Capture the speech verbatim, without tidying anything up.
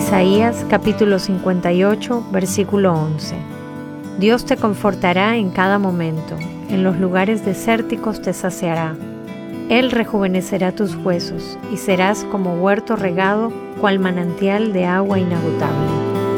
Isaías capítulo cincuenta y ocho, versículo once. Dios te confortará en cada momento, en los lugares desérticos te saciará. Él rejuvenecerá tus huesos, y serás como huerto regado, cual manantial de agua inagotable.